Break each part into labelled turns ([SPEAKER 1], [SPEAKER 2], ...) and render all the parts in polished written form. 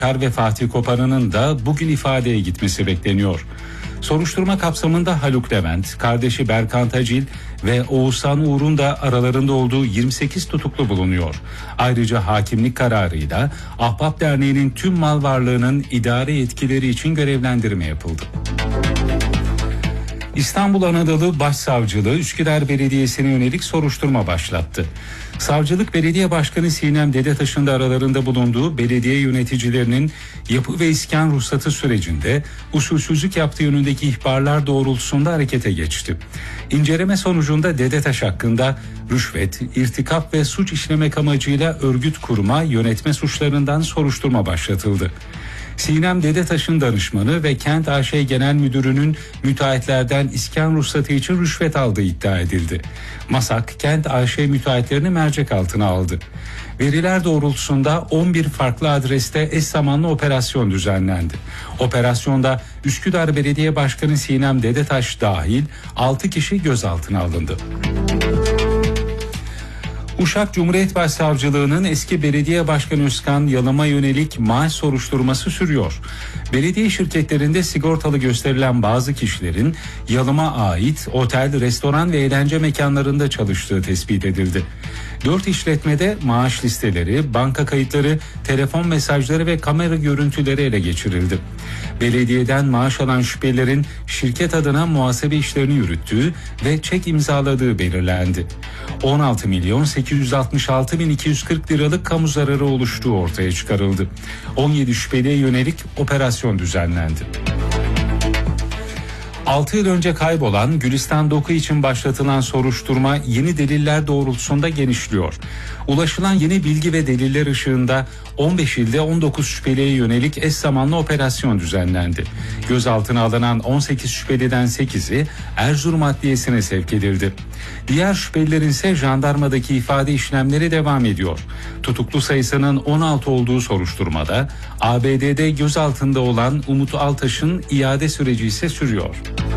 [SPEAKER 1] Kar ve Fatih Koparan'ın da bugün ifadeye gitmesi bekleniyor. Soruşturma kapsamında Haluk Levent, kardeşi Berkan Tacil ve Oğuzhan Uğur'un da aralarında olduğu 28 tutuklu bulunuyor. Ayrıca hakimlik kararıyla Ahbap Derneği'nin tüm mal varlığının idare yetkileri için görevlendirme yapıldı. İstanbul Anadolu Başsavcılığı Üsküdar Belediyesi'ne yönelik soruşturma başlattı. Savcılık Belediye Başkanı Sinem Dedetaş'ın da aralarında bulunduğu belediye yöneticilerinin yapı ve iskan ruhsatı sürecinde usulsüzlük yaptığı yönündeki ihbarlar doğrultusunda harekete geçti. İnceleme sonucunda Dedetaş hakkında rüşvet, irtikap ve suç işlemek amacıyla örgüt kurma, yönetme suçlarından soruşturma başlatıldı. Sinem Dedetaş'ın danışmanı ve Kent AŞ Genel Müdürü'nün müteahhitlerden iskan ruhsatı için rüşvet aldığı iddia edildi. MASAK, Kent AŞ müteahhitlerini mercek altına aldı. Veriler doğrultusunda 11 farklı adreste eş zamanlı operasyon düzenlendi. Operasyonda Üsküdar Belediye Başkanı Sinem Dedetaş dahil 6 kişi gözaltına alındı. Uşak Cumhuriyet Başsavcılığı'nın eski belediye başkanı Özkan Yalım'a yönelik maaş soruşturması sürüyor. Belediye şirketlerinde sigortalı gösterilen bazı kişilerin Yalım'a ait otel, restoran ve eğlence mekanlarında çalıştığı tespit edildi. 4 işletmede maaş listeleri, banka kayıtları, telefon mesajları ve kamera görüntüleri ele geçirildi. Belediyeden maaş alan şüphelilerin şirket adına muhasebe işlerini yürüttüğü ve çek imzaladığı belirlendi. 16.866.240 liralık kamu zararı oluştuğu ortaya çıkarıldı. 17 şüpheliye yönelik operasyon düzenlendi. 6 yıl önce kaybolan Gülistan Doku için başlatılan soruşturma yeni deliller doğrultusunda genişliyor. Ulaşılan yeni bilgi ve deliller ışığında 15 ilde 19 şüpheliye yönelik eş zamanlı operasyon düzenlendi. Gözaltına alınan 18 şüpheliden 8'i Erzurum Adliyesi'ne sevk edildi. Diğer şüphelilerin ise jandarmadaki ifade işlemleri devam ediyor. Tutuklu sayısının 16 olduğu soruşturmada ABD'de gözaltında olan Umut Altaş'ın iade süreci ise sürüyor.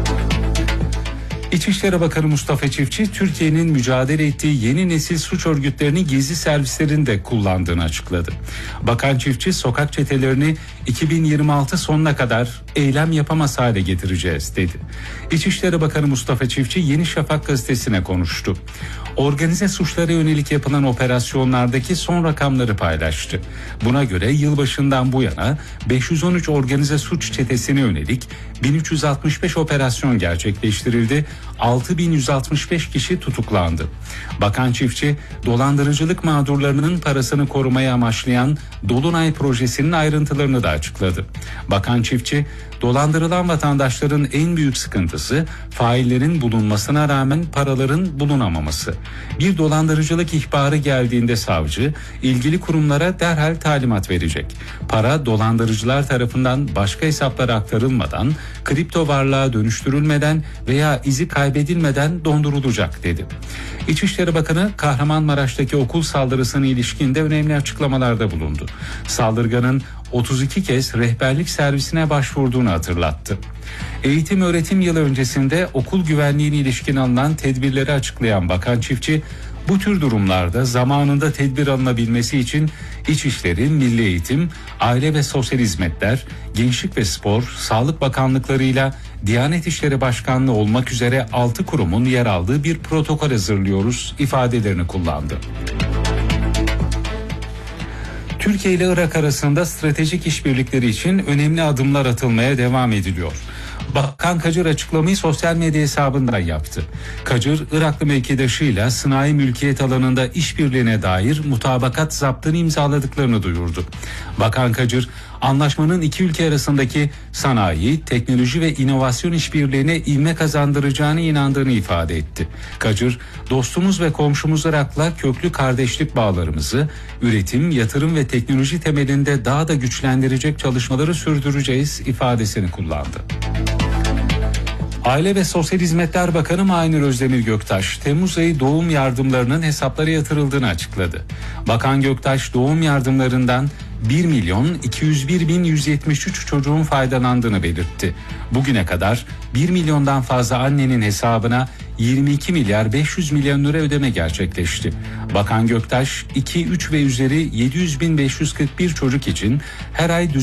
[SPEAKER 1] İçişleri Bakanı Mustafa Çiftçi, Türkiye'nin mücadele ettiği yeni nesil suç örgütlerini gizli servislerin de kullandığını açıkladı. Bakan Çiftçi, sokak çetelerini 2026 sonuna kadar eylem yapamaz hale getireceğiz dedi. İçişleri Bakanı Mustafa Çiftçi, Yeni Şafak gazetesine konuştu. Organize suçlara yönelik yapılan operasyonlardaki son rakamları paylaştı. Buna göre yılbaşından bu yana 513 organize suç çetesine yönelik 1365 operasyon gerçekleştirildi, 6165 kişi tutuklandı. Bakan Çiftçi, dolandırıcılık mağdurlarının parasını korumaya amaçlayan Dolunay projesinin ayrıntılarını da açıkladı. Bakan Çiftçi, dolandırılan vatandaşların en büyük sıkıntısı faillerin bulunmasına rağmen paraların bulunamaması. Bir dolandırıcılık ihbarı geldiğinde savcı ilgili kurumlara derhal talimat verecek. Para dolandırıcılar tarafından başka hesaplara aktarılmadan, kripto varlığa dönüştürülmeden veya izi kaybedilmeden dondurulacak dedi. İçişleri Bakanı Kahramanmaraş'taki okul saldırısına ilişkin de önemli açıklamalarda bulundu. Saldırganın 32 kez rehberlik servisine başvurduğunu hatırlattı. Eğitim öğretim yılı öncesinde okul güvenliğine ilişkin alınan tedbirleri açıklayan Bakan Çiftçi, bu tür durumlarda zamanında tedbir alınabilmesi için İçişleri, Milli Eğitim, Aile ve Sosyal Hizmetler, Gençlik ve Spor, Sağlık Bakanlıklarıyla Diyanet İşleri Başkanlığı olmak üzere 6 kurumun yer aldığı bir protokol hazırlıyoruz ifadelerini kullandı. Türkiye ile Irak arasında stratejik işbirlikleri için önemli adımlar atılmaya devam ediliyor. Bakan Kacır açıklamayı sosyal medya hesabından yaptı. Kacır, Iraklı mevkidaşıyla sanayi mülkiyet alanında işbirliğine dair mutabakat zaptını imzaladıklarını duyurdu. Bakan Kacır, anlaşmanın iki ülke arasındaki sanayi, teknoloji ve inovasyon işbirliğine ivme kazandıracağına inandığını ifade etti. Kacır, dostumuz ve komşumuz Irak'la köklü kardeşlik bağlarımızı üretim, yatırım ve teknoloji temelinde daha da güçlendirecek çalışmaları sürdüreceğiz ifadesini kullandı. Aile ve Sosyal Hizmetler Bakanı Mahinur Özdemir Göktaş, Temmuz ayı doğum yardımlarının hesaplara yatırıldığını açıkladı. Bakan Göktaş, doğum yardımlarından 1.201.173 çocuğun faydalandığını belirtti. Bugüne kadar 1 milyondan fazla annenin hesabına 22 milyar 500 milyon lira ödeme gerçekleşti. Bakan Göktaş, 2, 3 ve üzeri 700.541 çocuk için her ay